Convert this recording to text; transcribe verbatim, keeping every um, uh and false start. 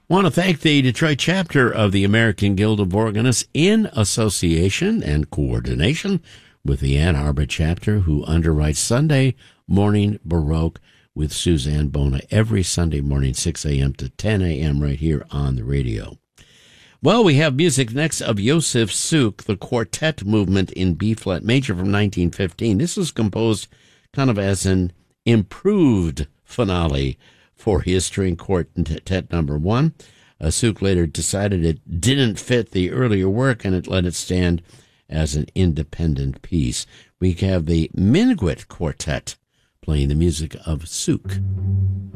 Want to thank the Detroit chapter of the American Guild of Organists in association and coordination with the Ann Arbor chapter, who underwrites Sunday Morning Baroque with Suzanne Bona every Sunday morning, six a.m. to ten a.m. right here on the radio. Well, we have music next of Yosef Suk, the quartet movement in B-flat major from nineteen fifteen. This was composed kind of as an improved finale for his string quartet number one. Uh, Suk later decided it didn't fit the earlier work, and it let it stand as an independent piece. We have the Minuet Quartet playing the music of Suk.